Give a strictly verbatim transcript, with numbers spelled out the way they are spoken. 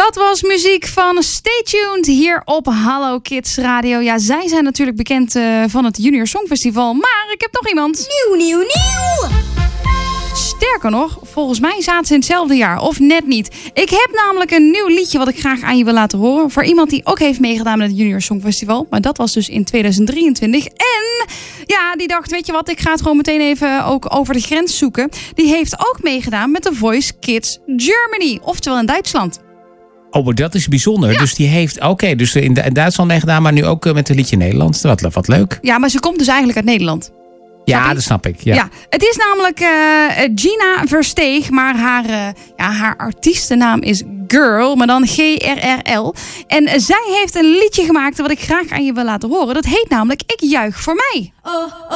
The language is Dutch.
Dat was muziek van Stay Tuned hier op Hallo Kids Radio. Ja, zij zijn natuurlijk bekend uh, van het Junior Songfestival. Maar ik heb nog iemand. Nieuw, nieuw, nieuw! Sterker nog, volgens mij zaten ze in hetzelfde jaar. Of net niet. Ik heb namelijk een nieuw liedje wat ik graag aan je wil laten horen. Voor iemand die ook heeft meegedaan met het Junior Songfestival. Maar dat was dus in tweeduizend drieëntwintig. En ja, die dacht, weet je wat, ik ga het gewoon meteen even ook over de grens zoeken. Die heeft ook meegedaan met The Voice Kids Germany. Oftewel in Duitsland. Oh, maar dat is bijzonder. Ja. Dus die heeft, oké, okay, dus in, in Duitsland meegedaan, maar nu ook uh, met een liedje Nederlands. Wat, wat leuk. Ja, maar ze komt dus eigenlijk uit Nederland. Ja, Snap dat snap ik. Ja. ja, het is namelijk uh, Gina Versteeg, maar haar, uh, ja, haar artiestennaam is Girl, maar dan G R R L. En uh, zij heeft een liedje gemaakt wat ik graag aan je wil laten horen. Dat heet namelijk Ik Juich Voor Mij. Oh, oh.